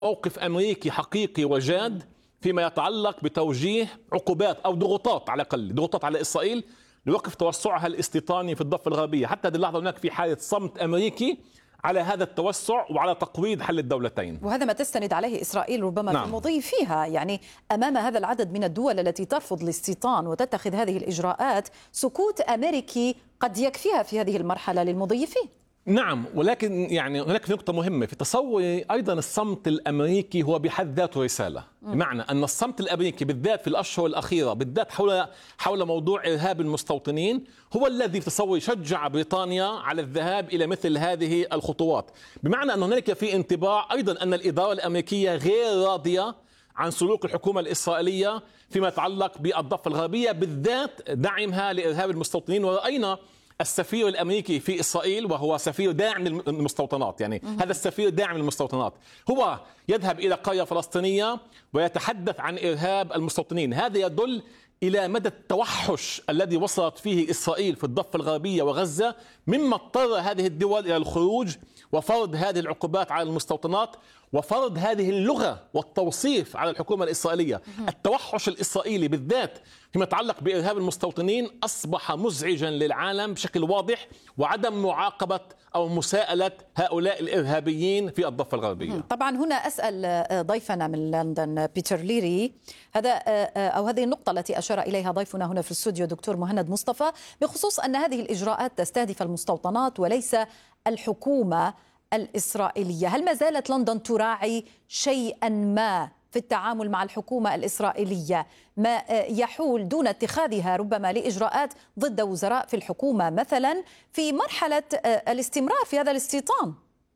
موقف أمريكي حقيقي وجاد فيما يتعلق بتوجيه عقوبات أو ضغوطات، على الأقل ضغوطات على إسرائيل لوقف توسعها الاستيطاني في الضفة الغربية. حتى هذه اللحظة هناك في حالة صمت أمريكي على هذا التوسع وعلى تقويض حل الدولتين، وهذا ما تستند عليه إسرائيل ربما في المضي فيها. يعني أمام هذا العدد من الدول التي ترفض الاستيطان وتتخذ هذه الإجراءات، سكوت أمريكي قد يكفيها في هذه المرحلة للمضي فيه. نعم، ولكن يعني هناك نقطة مهمة في تصوري أيضا. الصمت الأمريكي هو بحد ذاته رسالة، بمعنى أن الصمت الأمريكي بالذات في الأشهر الأخيرة بالذات حول موضوع إرهاب المستوطنين هو الذي في تصوري شجع بريطانيا على الذهاب إلى مثل هذه الخطوات. بمعنى أن هناك في انطباع أيضا أن الإدارة الأمريكية غير راضية عن سلوك الحكومة الإسرائيلية فيما يتعلق بالضفة الغربية، بالذات دعمها لإرهاب المستوطنين. ورأينا السفير الأمريكي في إسرائيل وهو سفير داعم للمستوطنات، يعني هذا السفير داعم للمستوطنات هو يذهب إلى قرية فلسطينية ويتحدث عن إرهاب المستوطنين. هذا يدل إلى مدى التوحش الذي وصلت فيه إسرائيل في الضفة الغربية وغزة، مما اضطر هذه الدول إلى الخروج وفرض هذه العقوبات على المستوطنات وفرض هذه اللغة والتوصيف على الحكومة الإسرائيلية. التوحش الإسرائيلي بالذات فيما يتعلق بإرهاب المستوطنين أصبح مزعجا للعالم بشكل واضح، وعدم معاقبة أو مساءلة هؤلاء الإرهابيين في الضفة الغربية. طبعا هنا أسأل ضيفنا من لندن بيتر ليري هذه النقطة التي أشار إليها ضيفنا هنا في الاستوديو دكتور مهند مصطفى، بخصوص أن هذه الإجراءات تستهدف المستوطنات وليس الحكومة الإسرائيلية. هل ما زالت لندن تراعي شيئا ما في التعامل مع الحكومة الإسرائيلية ما يحول دون اتخاذها ربما لإجراءات ضد وزراء في الحكومة مثلا في مرحلة الاستمرار في هذا الاستيطان؟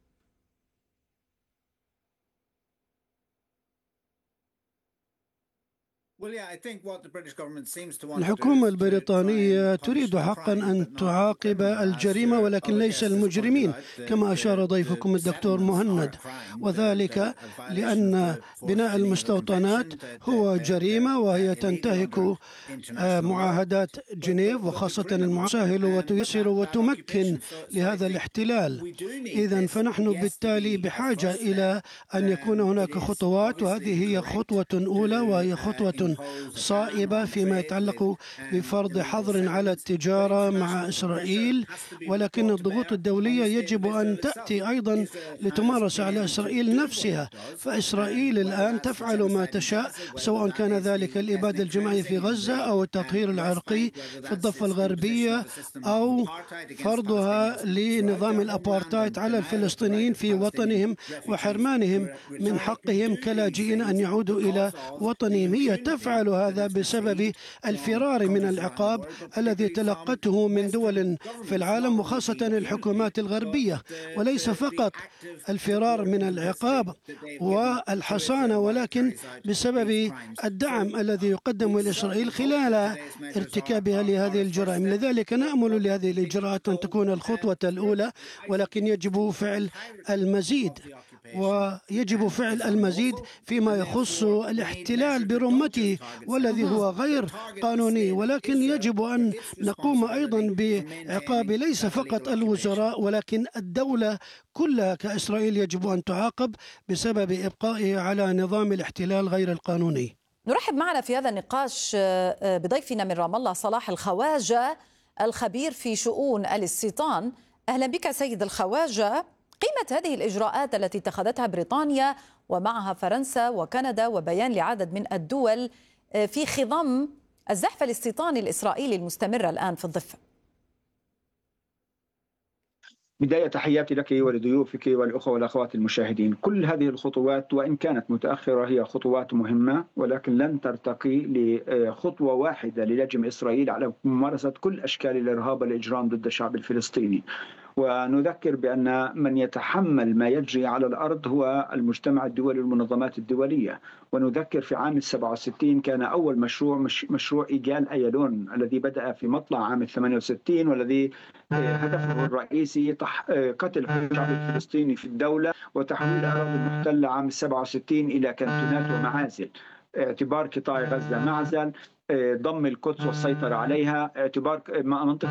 الحكومة البريطانية تريد حقا أن تعاقب الجريمة ولكن ليس المجرمين كما أشار ضيفكم الدكتور مهند، وذلك لأن بناء المستوطنات هو جريمة وهي تنتهك معاهدات جنيف، وخاصة المساهل وتيسر وتمكن لهذا الاحتلال. إذن فنحن بالتالي بحاجة إلى أن يكون هناك خطوات، وهذه هي خطوة أولى وهي خطوة صائبة فيما يتعلق بفرض حظر على التجارة مع إسرائيل، ولكن الضغوط الدولية يجب أن تأتي أيضا لتمارس على إسرائيل نفسها. فإسرائيل الآن تفعل ما تشاء، سواء كان ذلك الإبادة الجماعية في غزة أو التطهير العرقي في الضفة الغربية أو فرضها لنظام الأبارتايد على الفلسطينيين في وطنهم وحرمانهم من حقهم كلاجئين أن يعودوا إلى وطنهم. هي تفعل هذا بسبب الفرار من العقاب الذي تلقته من دول في العالم وخاصة الحكومات الغربية، وليس فقط الفرار من العقاب والحصانة، ولكن بسبب الدعم الذي يقدم لإسرائيل خلال ارتكابها لهذه الجرائم. لذلك نأمل لهذه الإجراءات أن تكون الخطوة الأولى، ولكن يجب فعل المزيد، ويجب فعل المزيد فيما يخص الاحتلال برمته والذي هو غير قانوني. ولكن يجب أن نقوم أيضا بعقاب ليس فقط الوزراء ولكن الدولة كلها كإسرائيل يجب أن تعاقب بسبب إبقائه على نظام الاحتلال غير القانوني. نرحب معنا في هذا النقاش بضيفنا من رام الله صلاح الخواجة الخبير في شؤون الاستيطان. أهلا بك سيد الخواجة. قيمة هذه الإجراءات التي اتخذتها بريطانيا ومعها فرنسا وكندا وبيان لعدد من الدول في خضم الزحف الاستيطاني الإسرائيلي المستمر الآن في الضفة. بداية تحياتي لك ولضيوفك والأخوة والأخوات المشاهدين. كل هذه الخطوات وإن كانت متأخرة هي خطوات مهمة، ولكن لن ترتقي لخطوة واحدة للجم إسرائيل على ممارسة كل أشكال الإرهاب والإجرام ضد الشعب الفلسطيني. ونذكر بأن من يتحمل ما يجري على الأرض هو المجتمع الدولي والمنظمات الدولية. ونذكر في عام 67 كان أول مشروع إيجال أيالون الذي بدأ في مطلع عام 68، والذي هدفه الرئيسي قتل الشعب الفلسطيني في الدولة وتحويل الأراضي المحتلة عام 67 إلى كانتونات ومعازل، اعتبار قطاع غزة معزل، ضم القدس والسيطرة عليها، اعتبار منطقة